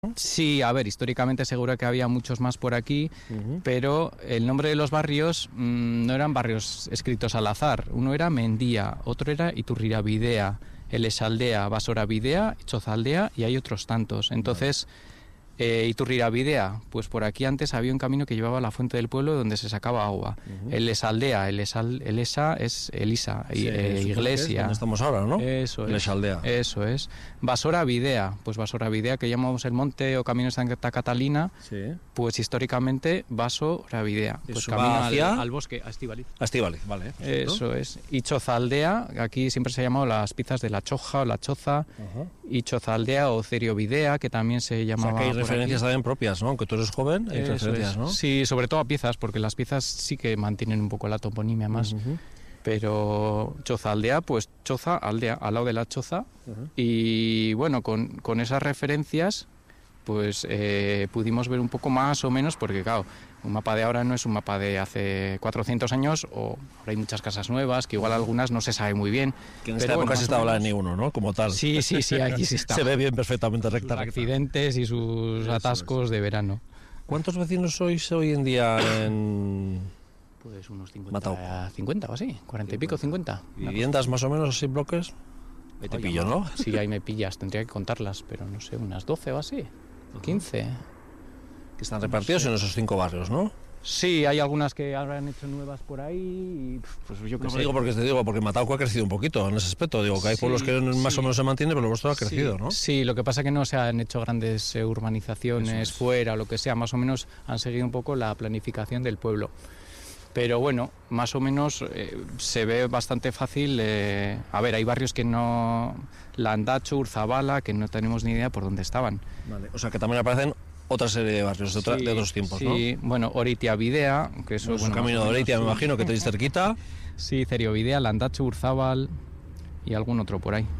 Sí, a ver, históricamente seguro que había muchos más por aquí, pero el nombre de los barrios no eran barrios escritos al azar. Uno era Mendía, otro era Iturriravidea, Elesaldea, Basoravidea, Chozaldea y hay otros tantos. Entonces, Iturriravidea, pues por aquí antes había un camino que llevaba a la fuente del pueblo donde se sacaba agua. Elesaldea, Elesa es Elisa, iglesia. Donde estamos ahora, ¿no? Eso es. Elesaldea. Eso es. Basoravidea, pues Basoravidea, que llamamos el monte o camino de Santa Catalina, Sí. pues históricamente Basoravidea. Pues Eso camino va hacia al bosque, a Estíbaliz. Estíbaliz, vale. Perfecto. Eso es. Y Chozaldea, aquí siempre se ha llamado las pizzas de la choja o la choza. Ajá. Y Chozaldea o Ceriovidea, que también se O llamaba. sea, que hay por referencias aquí. también propias, ¿no? Aunque tú eres joven, hay Eso referencias, es. ¿no? Sí, sobre todo a piezas, porque las piezas sí que mantienen un poco la toponimia más. Pero Chozaldea, pues Choza, aldea, al lado de la choza. Y bueno, con esas referencias, pues pudimos ver un poco más o menos, porque claro, un mapa de ahora no es un mapa de hace 400 años, o ahora hay muchas casas nuevas, que igual algunas no se sabe muy bien. Que en Pero esta época bueno, se más está o hablando de menos. ni uno, ¿no? Como tal. Sí, aquí sí está. Se ve bien perfectamente Sus recta. accidentes y sus Eso atascos de verano. ¿Cuántos vecinos sois hoy en día en Pues unos 50, Matao. 50 o así, 40 y pico, 50. viviendas más o menos, así bloques? Ahí te Oye, pillo, ¿no? Sí, ahí me pillas, tendría que contarlas, pero no sé, unas 12 o así, 15. Que están repartidos en esos 5 barrios, ¿no? Sí, hay algunas que habrán hecho nuevas por ahí y pues yo qué No sé. digo porque te digo, porque Matauco ha crecido un poquito en ese aspecto. Digo que hay Sí, pueblos que más sí. o menos se mantienen, pero el vuestro ha crecido, Sí, ¿no? Sí, lo que pasa es que no se han hecho grandes urbanizaciones Eso es. fuera o lo que sea, más o menos han seguido un poco la planificación del pueblo. Pero bueno, más o menos se ve bastante fácil. A ver, hay barrios que no... Landacho, Urzabala, que no tenemos ni idea por dónde estaban. Vale. O sea que también aparecen otra serie de barrios de, de otros tiempos, ¿no? Sí, bueno, Oritiavidea, que eso... Pues bueno, el camino más de o menos, Oreitia, me sí. imagino que tenéis cerquita. Sí, Ceriovidea, Landacho, Urzabal y algún otro por ahí.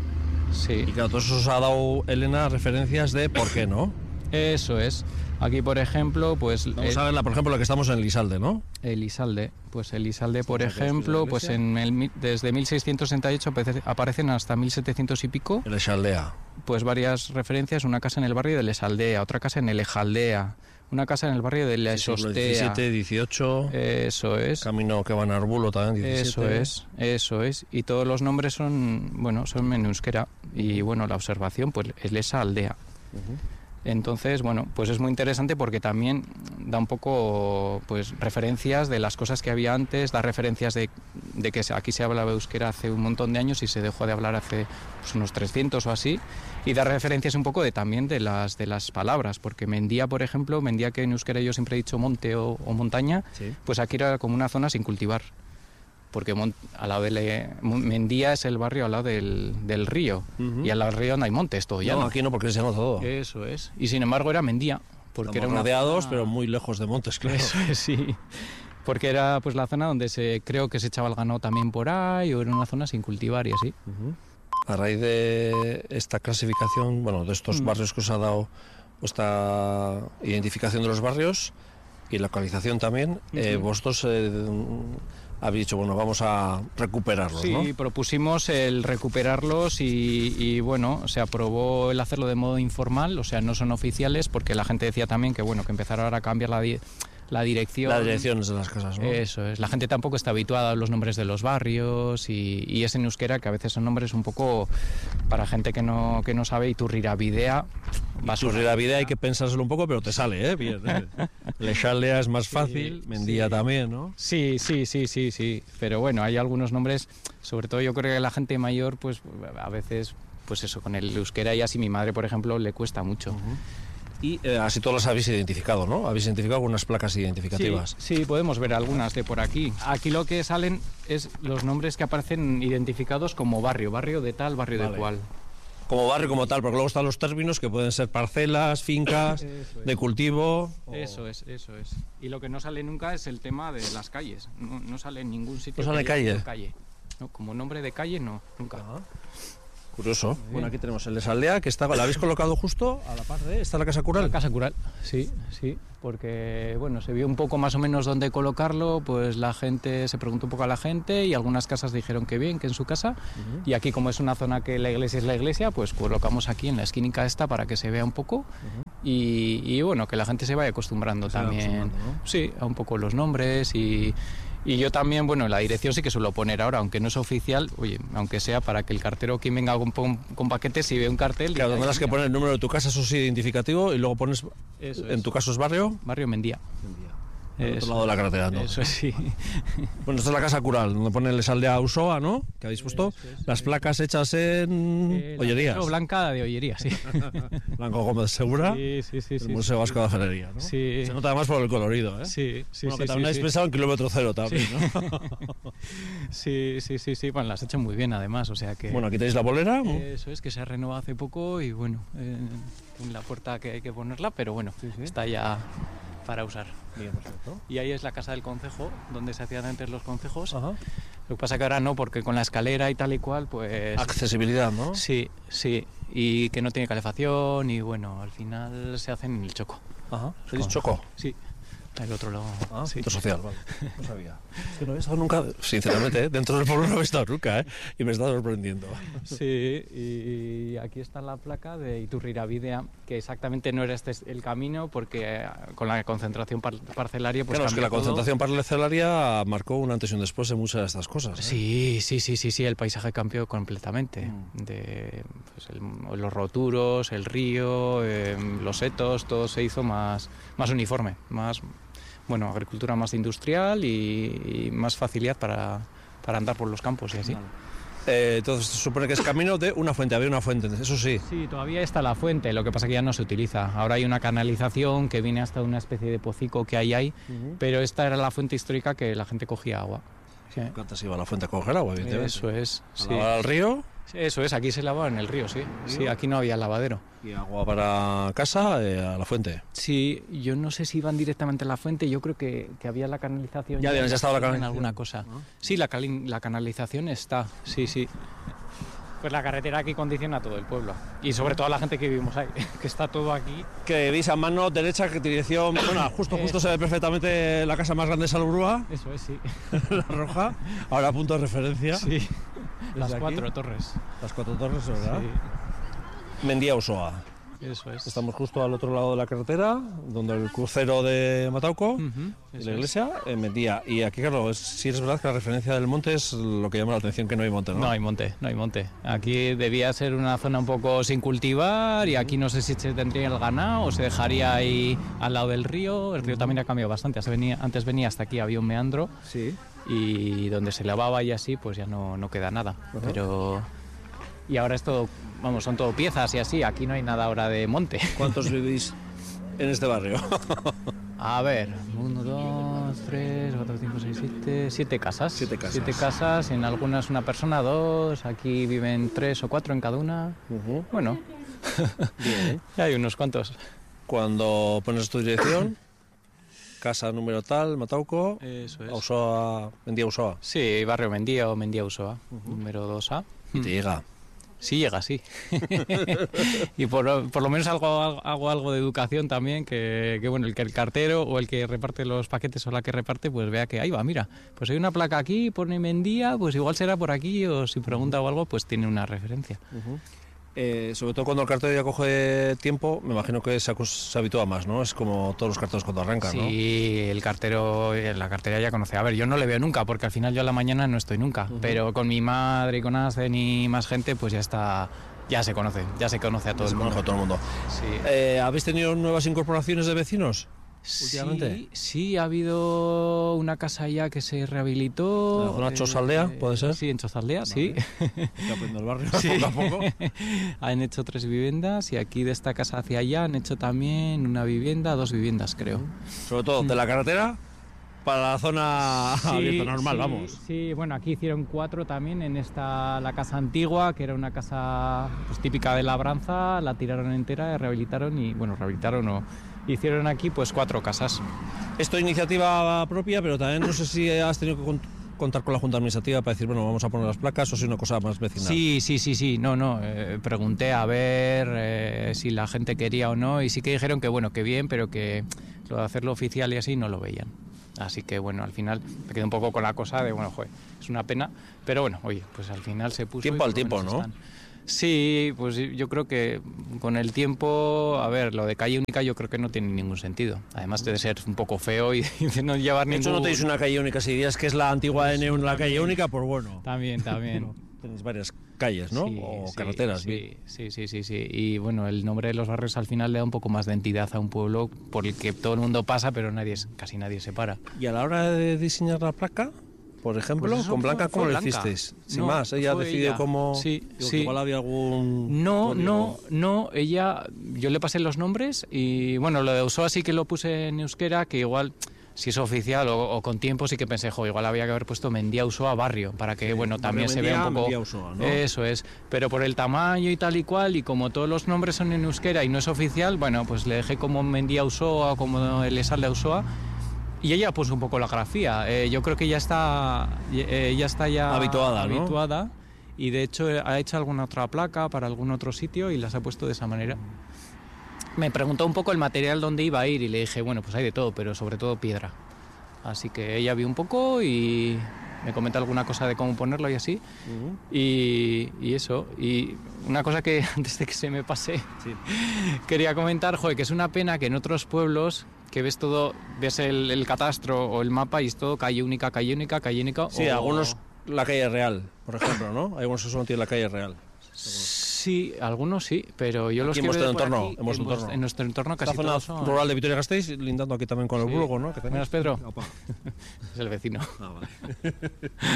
Sí. Y claro, todo eso os ha dado, Elena, referencias de por qué, ¿no? Eso es. Aquí, por ejemplo, pues... Vamos a ver, por ejemplo, la que estamos en Elizalde, ¿no? Elizalde. Pues Elizalde, por Estamos aquí ejemplo, en la pues iglesia. desde 1668 aparecen hasta 1700 y pico, Elizaldea. pues varias referencias. Una casa en el barrio de Lesaldea, otra casa en Elejaldea, una casa en el barrio de Lesostea. 17, 18. Eso es. Camino que va en Arbulo también, 17. Eso es. Y todos los nombres son, bueno, son en euskera. Y bueno, la observación, pues es esa aldea. Entonces, bueno, pues es muy interesante porque también da un poco, pues, referencias de las cosas que había antes, da referencias de que aquí se hablaba euskera hace un montón de años y se dejó de hablar hace pues, unos 300 o así, y da referencias un poco también de las palabras, porque Mendía, por ejemplo, Mendía, que en euskera yo siempre he dicho monte o montaña, Sí. pues aquí era como una zona sin cultivar. Porque al lado de Mendía es el barrio al lado del río, y al lado del río no hay montes, todo ya. No, aquí no, porque se llama todo. Eso es. Y sin embargo era Mendía, porque Estamos era rodeados, zona... pero muy lejos de montes, claro. Eso es, sí. Porque era pues la zona donde creo que se echaba el ganado también por ahí, o era una zona sin cultivar y así. A raíz de esta clasificación, bueno, de estos barrios que os ha dado esta identificación de los barrios y localización también, vosotros habéis dicho, bueno, vamos a recuperarlos, Sí, ¿no? propusimos el recuperarlos y bueno, se aprobó el hacerlo de modo informal, o sea, no son oficiales, porque la gente decía también que bueno, que empezara ahora a cambiar la dirección. Las direcciones de las casas, ¿no? Eso es. La gente tampoco está habituada a los nombres de los barrios y es en euskera que a veces son nombres un poco para gente que no sabe. Iturriravidea. Iturriravidea hay que pensárselo un poco, pero te sale, ¿eh? Bien. Lexaldea es más fácil, Mendía también, ¿no? Sí. Pero bueno, hay algunos nombres, sobre todo yo creo que la gente mayor, pues a veces, pues eso, con el euskera y así mi madre, por ejemplo, le cuesta mucho. Y así todos los habéis identificado, ¿no? Habéis identificado algunas placas identificativas. Sí, podemos ver algunas de por aquí. Aquí lo que salen es los nombres que aparecen identificados como barrio de tal, barrio de cual. Como barrio como tal, porque luego están los términos que pueden ser parcelas, fincas, de cultivo. Eso es. Y lo que no sale nunca es el tema de las calles. No sale en ningún sitio. ¿No sale que haya calle? No, como nombre de calle no, nunca. Curioso. Bueno, aquí tenemos el de Saldea, que está, la habéis colocado justo a la par de... ¿Está la Casa Cural? La Casa Cural, sí, porque bueno, se vio un poco más o menos dónde colocarlo, pues la gente, se preguntó un poco a la gente y algunas casas dijeron que bien, que en su casa, y aquí como es una zona que la iglesia es la iglesia, pues colocamos aquí en la esquinica esta para que se vea un poco y bueno, que la gente se vaya acostumbrando también, ¿no? Sí, a un poco los nombres y yo también, bueno, la dirección sí que suelo poner ahora, aunque no es oficial, oye, aunque sea para que el cartero, quien venga con paquetes, si ve un cartel... Claro, tendrás que poner el número de tu casa, eso sí, identificativo, y luego pones, en tu caso es barrio... Barrio Mendía. Al otro lado de la carretera, ¿no? Eso sí. Bueno, esta es la Casa Cural, donde pone el Saldea Usoa, ¿no? Que habéis puesto las placas hechas en Ollerías. Blanca de Ollerías, sí. Blanco Gómez Segura, sí. el Museo Vasco de Hostelería, ¿no? Sí. Se nota además por el colorido, ¿eh? Sí. Bueno, que también habéis pensado en kilómetro cero también, ¿no? Sí. Bueno, las he hecho muy bien además, o sea que... Bueno, aquí tenéis la bolera. Eso es, que se ha renovado hace poco y bueno, en la puerta que hay que ponerla, pero bueno, está ya para usar. Bien, perfecto. Y ahí es la casa del concejo, donde se hacían antes los concejos. Ajá. Lo que pasa que ahora no, porque con la escalera y tal y cual, pues... Accesibilidad, ¿no? Sí, y que no tiene calefacción y bueno, al final se hacen en el Choco. Ajá. ¿Se dice Choco? Sí. El otro lado. Sí. Centro social, vale. No sabía. Es que no he estado nunca, sinceramente, dentro del pueblo no he estado nunca, y me está sorprendiendo. Sí, y aquí está la placa de Iturriravidea, que exactamente no era este el camino, porque con la concentración parcelaria... Pues claro, es que la concentración parcelaria marcó un antes y un después en muchas de estas cosas, ¿eh? Sí, el paisaje cambió completamente. Los roturos, el río, los setos, todo se hizo más uniforme, más... Bueno, agricultura más industrial y más facilidad para andar por los campos y así. Vale. Entonces se supone que es camino de una fuente, había una fuente, eso sí. Sí, todavía está la fuente, lo que pasa que ya no se utiliza. Ahora hay una canalización que viene hasta una especie de pocico que hay ahí, pero esta era la fuente histórica que la gente cogía agua. Sí. Antes iba a la fuente a coger agua, evidentemente. Eso es. Sí. ¿Al río? Eso es, aquí se lavaba en el río, sí. Sí, aquí no había lavadero. ¿Y agua para casa, a la fuente? Sí, yo no sé si iban directamente a la fuente, yo creo que había la canalización. Ya estado la canalización. En alguna cosa. ¿No? Sí, la canalización está, sí. Pues la carretera aquí condiciona todo el pueblo. Y sobre todo a la gente que vivimos ahí, que está todo aquí. Que veis a mano derecha, que dirección... Bueno, justo se ve perfectamente la casa más grande de Salburúa. Eso es, sí. La roja. Ahora punto de referencia. Sí. Las 4 torres. Las 4 torres, ¿verdad? Sí. Mendía Usoa. Eso es. Estamos justo al otro lado de la carretera, donde el crucero de Matauco, y la iglesia, en Mendía. Y aquí, claro, sí es verdad que la referencia del monte es lo que llama la atención, que no hay monte, ¿no? No hay monte. Aquí debía ser una zona un poco sin cultivar y aquí no sé si se tendría el ganado o se dejaría ahí al lado del río. El río también ha cambiado bastante. Antes venía hasta aquí, había un meandro. Sí. Y donde se lavaba y así, pues ya no queda nada. Pero... Y ahora es todo, son todo piezas y así, aquí no hay nada ahora de monte. ¿Cuántos vivís en este barrio? A ver, 1, 2, 3, 4, 5, 6, 7, 7 casas. 7 casas. 7 casas, en algunas una persona, 2, aquí viven 3 o 4 en cada una. Bueno, bien. Ya hay unos cuantos. Cuando pones tu dirección, casa número tal, Matauco, eso es. Usoa, Mendía Usoa. Sí, barrio Mendía o Mendía Usoa, número 2A. Y te llega. Sí llega, sí. Y por lo menos hago algo de educación también, que bueno, el cartero o el que reparte los paquetes o la que reparte, pues vea que ahí va, mira, pues hay una placa aquí, pone Mendía, pues igual será por aquí, o si pregunta o algo, pues tiene una referencia. Sobre todo cuando el cartero ya coge tiempo, me imagino que se habitúa más, ¿no? Es como todos los carteros cuando arrancan, ¿no? Sí, el cartero, la cartera ya conoce. A ver, yo no le veo nunca, porque al final yo a la mañana no estoy nunca, pero con mi madre y con Ascen y más gente, pues ya se conoce a todo el mundo. Conoce a todo el mundo. Sí. ¿Habéis tenido nuevas incorporaciones de vecinos últimamente? Sí, ha habido una casa ya que se rehabilitó. ¿Una Chozaldea, puede ser? Sí, en Chozaldea, vale. Sí. Que aprende el barrio sí. poco a poco. Han hecho 3 viviendas y aquí de esta casa hacia allá han hecho también una vivienda, 2 viviendas creo. Sobre todo de la carretera para la zona abierta normal, vamos. Sí, bueno, aquí hicieron 4 también en la casa antigua, que era una casa pues, típica de labranza, la tiraron entera, rehabilitaron hicieron aquí pues 4 casas. Esto es iniciativa propia, pero también no sé si has tenido que contar con la Junta Administrativa para decir, bueno, vamos a poner las placas, o si una cosa más vecinal? Sí. No. Pregunté a ver si la gente quería o no, y sí que dijeron que bueno, que bien, pero que lo de hacerlo oficial y así no lo veían. Así que bueno, al final me quedé un poco con la cosa de, bueno, joder, es una pena, pero bueno, oye, pues al final se puso... Tiempo al tiempo, ¿no? Sí, pues yo creo que con el tiempo, a ver, lo de calle única yo creo que no tiene ningún sentido. Además debe ser un poco feo y de no llevar ningún... De hecho no tenéis una calle única, si dirías que es la antigua N1 la calle única, pues bueno. También. Tenéis varias calles, ¿no? Sí, o carreteras. Sí. Y bueno, el nombre de los barrios al final le da un poco más de entidad a un pueblo por el que todo el mundo pasa, pero casi nadie se para. ¿Y a la hora de diseñar la placa, por ejemplo, pues con Blanca, cómo lo Blanca. hicisteis? Sin más, ella decidió cómo... Sí. Igual había algún... No, ella... Yo le pasé los nombres y bueno, lo de Ausoa sí que lo puse en euskera, que igual... Si es oficial o con tiempo, sí que pensé, igual había que haber puesto Mendía Ausoa barrio, para que, bueno, también se vea un poco... Mendía Ausoa, ¿no? Eso es, pero por el tamaño y tal y cual, y como todos los nombres son en euskera y no es oficial, bueno, pues le dejé como Mendía Ausoa, como el Esal de Ausoa, y ella puso un poco la grafía. Yo creo que ya está habituada, y de hecho ha hecho alguna otra placa para algún otro sitio y las ha puesto de esa manera. Me preguntó un poco el material dónde iba a ir y le dije, bueno, pues hay de todo, pero sobre todo piedra. Así que ella vio un poco y me comentó alguna cosa de cómo ponerlo y así. Y eso. Y una cosa que antes de que se me pase, quería comentar, que es una pena que en otros pueblos que ves el catastro o el mapa y es todo calle única. Sí, algunos la calle real, por ejemplo, ¿no? Hay algunos que solo tienen la calle real. Sí, algunos sí, pero yo los que veo en nuestro entorno casi todos son... La zona rural de Vitoria-Gasteiz, lindando aquí también con el Burgo, ¿no? Buenas, Pedro. Es el vecino. Vale.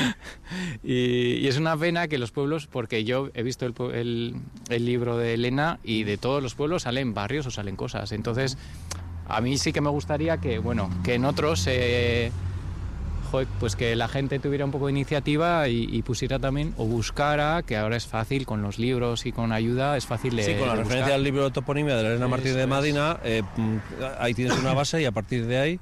y es una pena que los pueblos, porque yo he visto el libro de Elena y de todos los pueblos salen barrios o salen cosas. Entonces, a mí sí que me gustaría que en otros... pues que la gente tuviera un poco de iniciativa y pusiera también, o buscara, que ahora es fácil con los libros y con ayuda, es fácil de... Sí, con la referencia al libro de toponimia de Elena Martínez de Madina, ahí tienes una base y a partir de ahí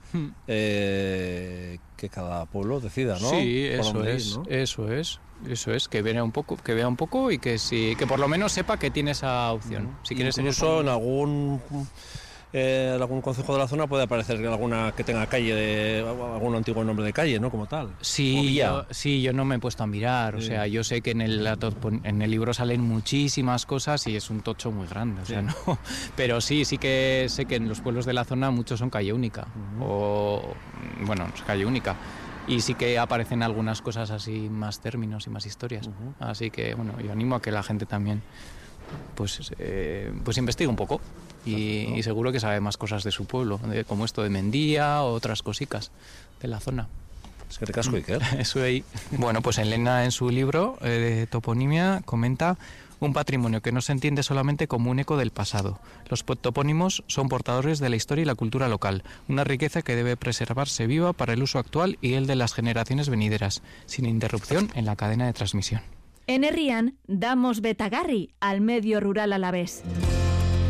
que cada pueblo decida, ¿no? Sí, eso es, que vea un poco y que por lo menos sepa que tiene esa opción. Si quieres, incluso en algún concejo de la zona puede aparecer alguna que tenga algún antiguo nombre de calle, ¿no? Como tal. Sí, yo no me he puesto a mirar, o sea, yo sé que en el libro salen muchísimas cosas y es un tocho muy grande, o sea, no. Pero sí que sé que en los pueblos de la zona muchos son calle única, es calle única. Y sí que aparecen algunas cosas así, más términos y más historias. Así que, yo animo a que la gente también pues investigue un poco y seguro que sabe más cosas de su pueblo, como esto de Mendía o otras cositas de la zona. Es que te casco, Iker. Eso ahí. Bueno, pues Elena en su libro de toponimia comenta un patrimonio que no se entiende solamente como un eco del pasado. Los topónimos son portadores de la historia y la cultura local, una riqueza que debe preservarse viva para el uso actual y el de las generaciones venideras, sin interrupción en la cadena de transmisión. En Herrian damos betagarri al medio rural alavés.